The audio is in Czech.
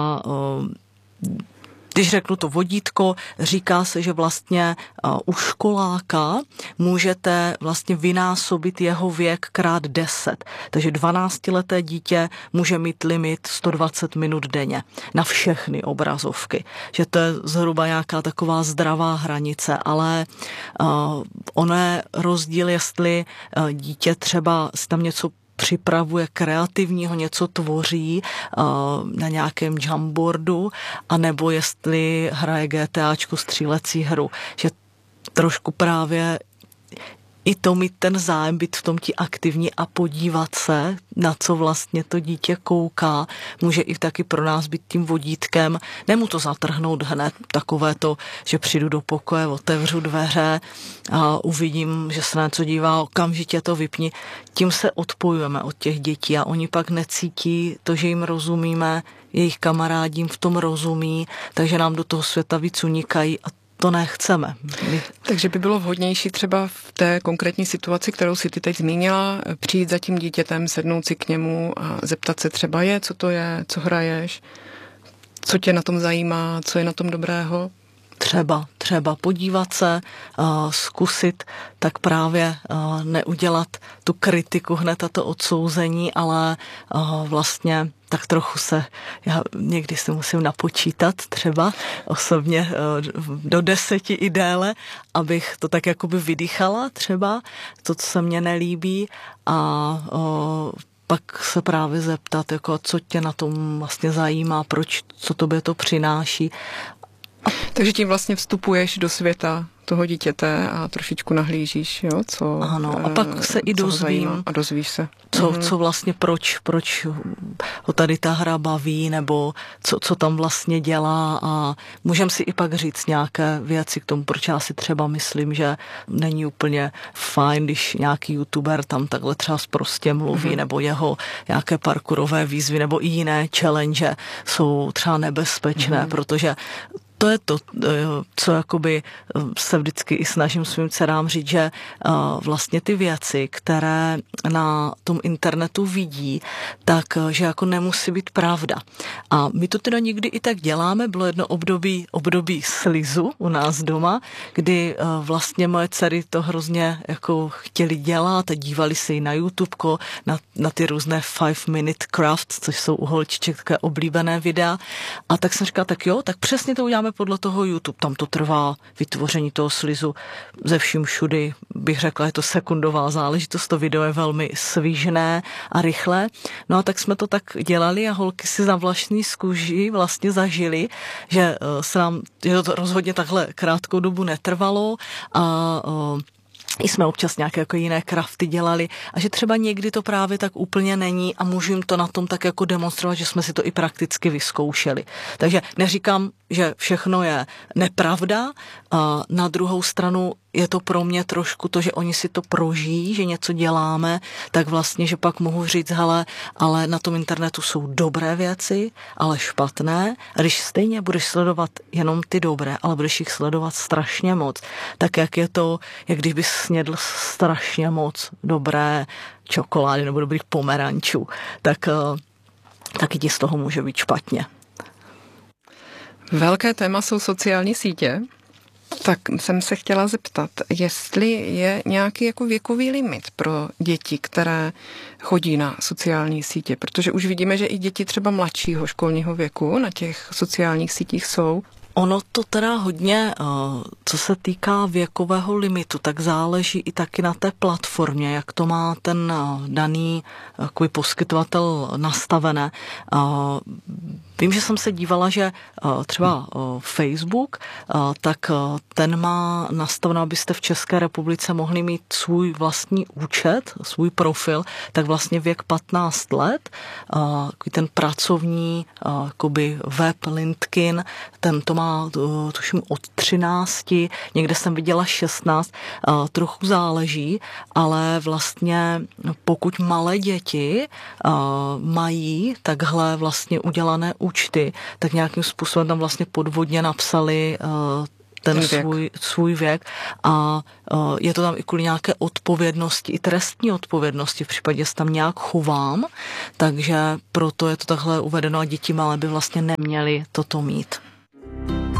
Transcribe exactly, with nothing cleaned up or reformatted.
Když řeknu to vodítko, říká se, že vlastně u školáka můžete vlastně vynásobit jeho věk krát deset. Takže dvanáctileté dítě může mít limit sto dvacet minut denně na všechny obrazovky. Že to je zhruba nějaká taková zdravá hranice, ale uh, ono je rozdíl, jestli uh, dítě třeba si tam něco připravuje kreativního, něco tvoří uh, na nějakém jumpboardu, anebo jestli hraje GTAčko střílecí hru. Že trošku právě i to mít ten zájem, být v tom ti aktivní a podívat se, na co vlastně to dítě kouká, může i taky pro nás být tím vodítkem. Nemu to zatrhnout hned, takové to, že přijdu do pokoje, otevřu dveře a uvidím, že se na něco dívá, okamžitě to vypni. Tím se odpojujeme od těch dětí a oni pak necítí to, že jim rozumíme, jejich kamarádi jim v tom rozumí, takže nám do toho světa víc unikají a to nechceme. My... Takže by bylo vhodnější třeba v té konkrétní situaci, kterou si ty teď zmínila, přijít za tím dítětem, sednout si k němu a zeptat se třeba je, co to je, co hraješ, co tě na tom zajímá, co je na tom dobrého? Třeba, třeba podívat se, uh, zkusit, tak právě uh, neudělat tu kritiku hned a to odsouzení, ale uh, vlastně tak trochu se, já někdy si musím napočítat třeba osobně uh, do deseti i déle, abych to tak jakoby vydýchala třeba, to, co se mně nelíbí a uh, pak se právě zeptat, jako, co tě na tom vlastně zajímá, proč, co tobě to přináší. Takže tím vlastně vstupuješ do světa toho dítěte a trošičku nahlížíš, jo, co... Ano, a pak se i dozvím. A dozvíš se. Co, co vlastně, proč, proč ho tady ta hra baví, nebo co, co tam vlastně dělá a můžem si i pak říct nějaké věci k tomu, proč já si třeba myslím, že není úplně fajn, když nějaký youtuber tam takhle třeba prostě mluví, mm-hmm. nebo jeho nějaké parkourové výzvy, nebo i jiné challenge jsou třeba nebezpečné, mm-hmm. protože to je to, co jakoby se vždycky i snažím svým dcerám říct, že vlastně ty věci, které na tom internetu vidí, tak že jako nemusí být pravda. A my to teda někdy i tak děláme, bylo jedno období, období slizu u nás doma, kdy vlastně moje dcery to hrozně jako chtěli dělat a dívali se i na YouTubeko, na, na ty různé five minute crafts, což jsou u holčiček také oblíbené videa. A tak jsem říkala, tak jo, tak přesně to uděláme podle toho YouTube. Tam to trvá vytvoření toho slizu ze vším všudy. Bych řekla, je to sekundová záležitost, to video je velmi svížné a rychlé. No a tak jsme to tak dělali a holky si za vlastní zkuži vlastně zažili, že se nám, že to rozhodně takhle krátkou dobu netrvalo a i jsme občas nějaké jako jiné crafty dělali a že třeba někdy to právě tak úplně není a můžu jim to na tom tak jako demonstrovat, že jsme si to i prakticky vyzkoušeli. Takže neříkám, že všechno je nepravda, a na druhou stranu je to pro mě trošku to, že oni si to prožijí, že něco děláme, tak vlastně, že pak mohu říct, hele, ale na tom internetu jsou dobré věci, ale špatné. A když stejně budeš sledovat jenom ty dobré, ale budeš jich sledovat strašně moc, tak jak je to, jak když bys snědl strašně moc dobré čokolády nebo dobrých pomerančů, tak taky ti z toho může být špatně. Velké téma jsou sociální sítě. Tak jsem se chtěla zeptat, jestli je nějaký jako věkový limit pro děti, které chodí na sociální sítě, protože už vidíme, že i děti třeba mladšího školního věku na těch sociálních sítích jsou. Ono to teda hodně, co se týká věkového limitu, tak záleží i taky na té platformě, jak to má ten daný takový poskytovatel nastavené. Vím, že jsem se dívala, že třeba Facebook, tak ten má nastaveno, abyste v České republice mohli mít svůj vlastní účet, svůj profil, tak vlastně věk patnáct let, ten pracovní jakoby web LinkedIn, ten to má tuším od třinácti, někde jsem viděla šestnáct, trochu záleží, ale vlastně pokud malé děti mají takhle vlastně udělané účty, tak nějakým způsobem tam vlastně podvodně napsali ten, ten věk. Svůj, svůj věk a uh, je to tam i kvůli nějaké odpovědnosti, i trestní odpovědnosti v případě, že se tam nějak chovám, takže proto je to takhle uvedeno a děti malé by vlastně neměly toto mít.